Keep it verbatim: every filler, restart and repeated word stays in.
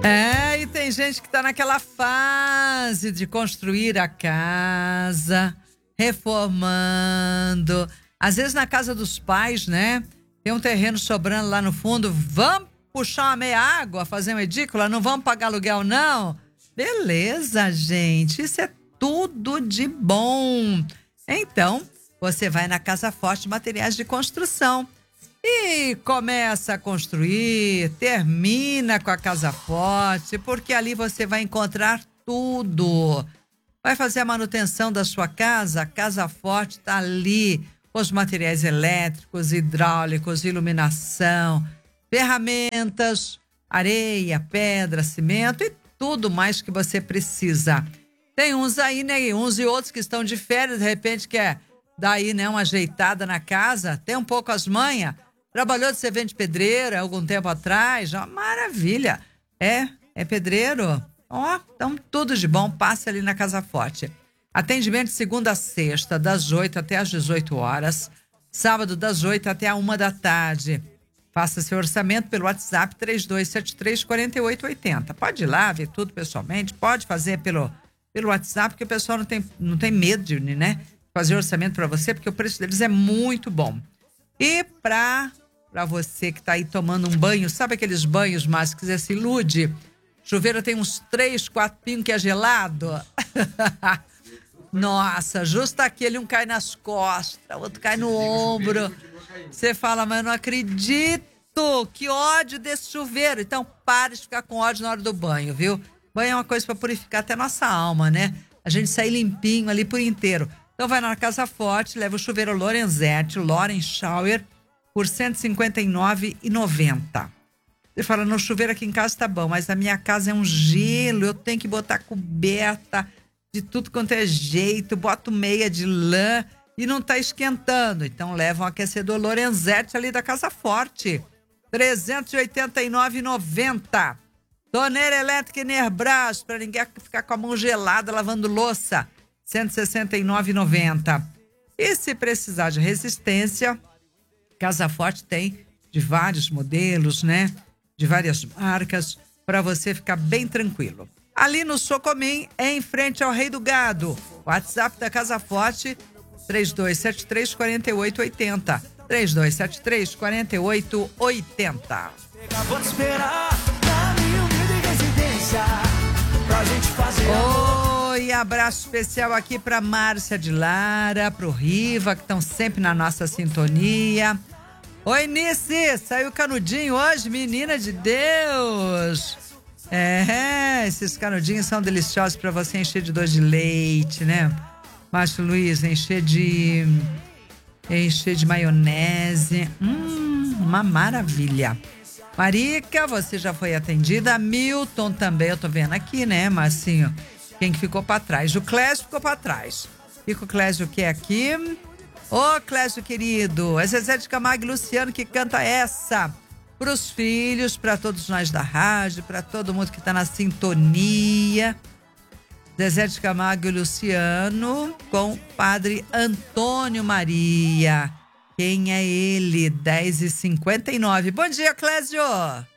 É, e tem gente que tá naquela fase de construir a casa, reformando. Às vezes na casa dos pais, né? Tem um terreno sobrando lá no fundo. Vamos puxar uma meia água, fazer uma edícula? Não vamos pagar aluguel, não? Beleza, gente. Isso é tudo de bom. Então, você vai na Casa Forte Materiais de Construção e começa a construir, termina com a Casa Forte, porque ali você vai encontrar tudo. Vai fazer a manutenção da sua casa? A Casa Forte está ali, com os materiais elétricos, hidráulicos, iluminação, ferramentas, areia, pedra, cimento e tudo mais que você precisa. Tem uns aí, né? Uns e outros que estão de férias, de repente quer dar aí, né, uma ajeitada na casa, tem um pouco as manhas. Trabalhou de servente pedreiro algum tempo atrás, ó, maravilha. É, é pedreiro? Ó, então tudo de bom, passe ali na Casa Forte. Atendimento de segunda a sexta, das oito até às dezoito horas. Sábado, das oito até a uma da tarde. Faça seu orçamento pelo WhatsApp três dois sete três, quatro oito oito zero. Pode ir lá ver tudo pessoalmente, pode fazer pelo, pelo WhatsApp, porque o pessoal não tem, não tem medo de, né, fazer orçamento para você, porque o preço deles é muito bom. E para para você que tá aí tomando um banho, sabe aqueles banhos mais que você se ilude? Chuveiro tem uns três, quatro pingos que é gelado. Nossa, justo aquele, um cai nas costas, outro cai no ombro. Você fala, mas eu não acredito, que ódio desse chuveiro. Então pare de ficar com ódio na hora do banho, viu? Banho é uma coisa para purificar até a nossa alma, né? A gente sai limpinho ali por inteiro. Então vai na Casa Forte, leva o chuveiro Lorenzetti, Loren Shower, por cento e cinquenta e nove reais e noventa centavos. Você fala, no chuveiro aqui em casa tá bom, mas a minha casa é um gelo, eu tenho que botar coberta de tudo quanto é jeito, boto meia de lã e não tá esquentando. Então leva um aquecedor Lorenzetti ali da Casa Forte, trezentos e oitenta e nove reais e noventa centavos. Torneira elétrica Enerbras, para ninguém ficar com a mão gelada lavando louça, cento e sessenta e nove reais e noventa centavos. E se precisar de resistência, Casa Forte tem de vários modelos, né? De várias marcas, para você ficar bem tranquilo. Ali no Socomim, em frente ao Rei do Gado. WhatsApp da Casa Forte, três dois sete três, quatro oito oito zero. três dois sete três, quatro oito oito zero. Vou te esperar na minha humilde residência pra gente fazer amor. Oi, abraço especial aqui pra Márcia de Lara, pro Riva, que estão sempre na nossa sintonia. Oi, Nice, saiu canudinho hoje, menina de Deus. É, esses canudinhos são deliciosos pra você encher de doce de leite, né? Márcio Luiz, encher de encher de maionese. Hum, uma maravilha. Marica, você já foi atendida. Milton também, eu tô vendo aqui, né, Marcinho? Quem que ficou pra trás? O Clésio ficou pra trás. Fica o Clésio que é aqui. Ô, Clésio querido, é Zezé de Camargo e Luciano que canta essa. Pros filhos, pra todos nós da rádio, pra todo mundo que tá na sintonia. Zezé de Camargo e Luciano com Padre Antônio Maria. Quem é ele? dez e cinquenta e nove. Bom dia, Clésio!